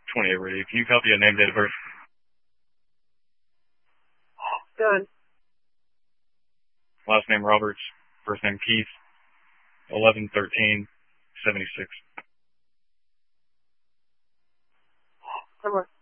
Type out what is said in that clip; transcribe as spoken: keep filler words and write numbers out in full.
twenty-eight ready. Can you copy a name, date of birth? Done. Last name Roberts, first name Keith, eleven thirteen seventy-six. Come on.